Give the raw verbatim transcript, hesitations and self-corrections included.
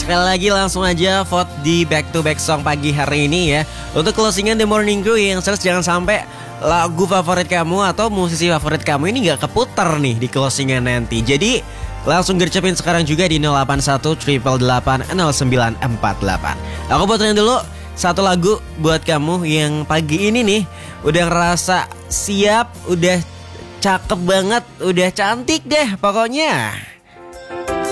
sekali lagi langsung aja vote di back to back song pagi hari ini ya. Untuk closingan The Morning Crew yang jelas jangan sampai lagu favorit kamu atau musisi favorit kamu ini gak keputar nih di closingan nanti. Jadi langsung gercepin sekarang juga di nol delapan satu delapan delapan delapan nol sembilan empat delapan. Aku puterin dulu satu lagu buat kamu yang pagi ini nih udah ngerasa siap, udah cakep banget, udah cantik deh pokoknya.